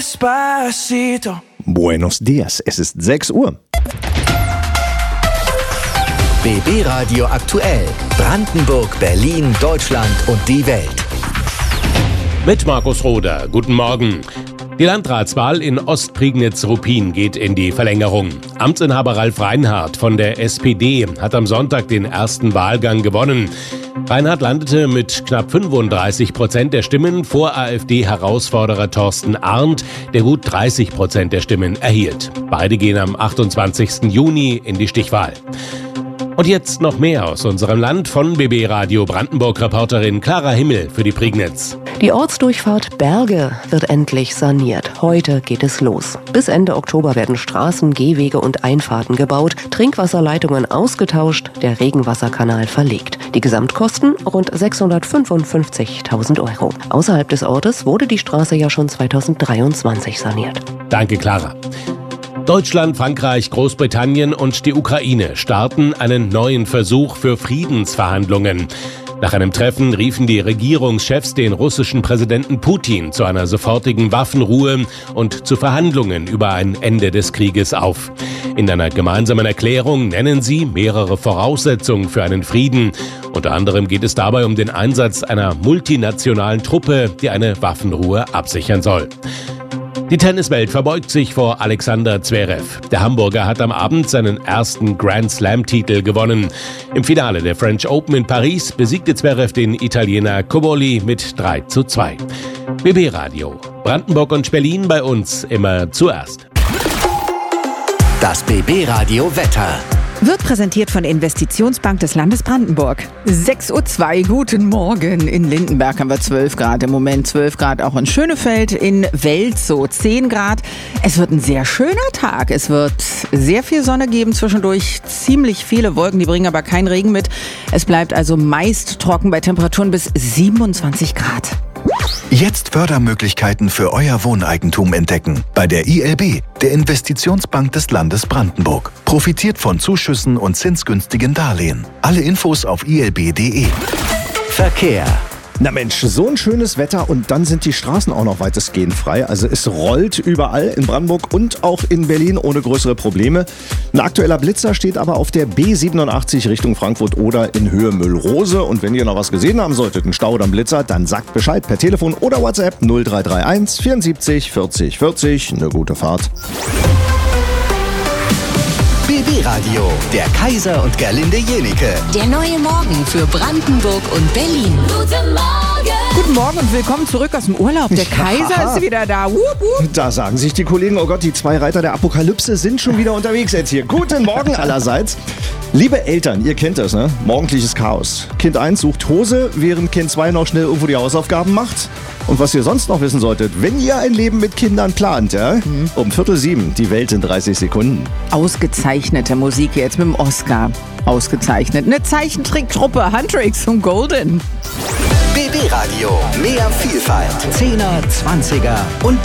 Despacito. Buenos dias, es ist 6 Uhr. BB Radio aktuell. Brandenburg, Berlin, Deutschland und die Welt. Mit Markus Roder. Guten Morgen. Die Landratswahl in Ostprignitz-Ruppin geht in die Verlängerung. Amtsinhaber Ralf Reinhardt von der SPD hat am Sonntag den ersten Wahlgang gewonnen. Reinhardt landete mit knapp 35% der Stimmen vor AfD-Herausforderer Thorsten Arndt, der gut 30% der Stimmen erhielt. Beide gehen am 28. Juni in die Stichwahl. Und jetzt noch mehr aus unserem Land von BB Radio Brandenburg-Reporterin Clara Himmel für die Prignitz. Die Ortsdurchfahrt Berge wird endlich saniert. Heute geht es los. Bis Ende Oktober werden Straßen, Gehwege und Einfahrten gebaut, Trinkwasserleitungen ausgetauscht, der Regenwasserkanal verlegt. Die Gesamtkosten rund 655.000 €. Außerhalb des Ortes wurde die Straße ja schon 2023 saniert. Danke, Clara. Deutschland, Frankreich, Großbritannien und die Ukraine starten einen neuen Versuch für Friedensverhandlungen. Nach einem Treffen riefen die Regierungschefs den russischen Präsidenten Putin zu einer sofortigen Waffenruhe und zu Verhandlungen über ein Ende des Krieges auf. In einer gemeinsamen Erklärung nennen sie mehrere Voraussetzungen für einen Frieden. Unter anderem geht es dabei um den Einsatz einer multinationalen Truppe, die eine Waffenruhe absichern soll. Die Tenniswelt verbeugt sich vor Alexander Zverev. Der Hamburger hat am Abend seinen ersten Grand-Slam-Titel gewonnen. Im Finale der French Open in Paris besiegte Zverev den Italiener Cobolli mit 3:2. BB Radio. Brandenburg und Berlin bei uns immer zuerst. Das BB Radio Wetter. Wird präsentiert von der Investitionsbank des Landes Brandenburg. 6:02 Uhr, guten Morgen. In Lindenberg haben wir 12 Grad, im Moment 12 Grad auch in Schönefeld, in Welzow 10 Grad. Es wird ein sehr schöner Tag. Es wird sehr viel Sonne geben, zwischendurch ziemlich viele Wolken, die bringen aber keinen Regen mit. Es bleibt also meist trocken bei Temperaturen bis 27 Grad. Jetzt Fördermöglichkeiten für euer Wohneigentum entdecken. Bei der ILB, der Investitionsbank des Landes Brandenburg. Profitiert von Zuschüssen und zinsgünstigen Darlehen. Alle Infos auf ilb.de. Verkehr. Na Mensch, so ein schönes Wetter und dann sind die Straßen auch noch weitestgehend frei. Also es rollt überall in Brandenburg und auch in Berlin ohne größere Probleme. Ein aktueller Blitzer steht aber auf der B87 Richtung Frankfurt oder in Höhe Müllrose. Und wenn ihr noch was gesehen haben solltet, einen Stau oder einen Blitzer, dann sagt Bescheid per Telefon oder WhatsApp 0331 74 40 40. Eine gute Fahrt. BB Radio, der Kaiser und Gerlinde Jenike. Der neue Morgen für Brandenburg und Berlin. Guten Morgen! Guten Morgen und willkommen zurück aus dem Urlaub. Der Kaiser ist wieder da. Wupp, wupp. Da sagen sich die Kollegen, oh Gott, die 2 Reiter der Apokalypse sind schon wieder unterwegs jetzt hier. Guten Morgen allerseits. Liebe Eltern, ihr kennt das, ne? Morgendliches Chaos. Kind 1 sucht Hose, während Kind 2 noch schnell irgendwo die Hausaufgaben macht. Und was ihr sonst noch wissen solltet, wenn ihr ein Leben mit Kindern plant, ja? Um 6:45, die Welt in 30 Sekunden. Ausgezeichnete Musik jetzt mit dem Oscar. Ausgezeichnet. Eine Zeichentricktruppe, Huntrix und Golden. BB Radio, mehr Vielfalt. 10er, 20er und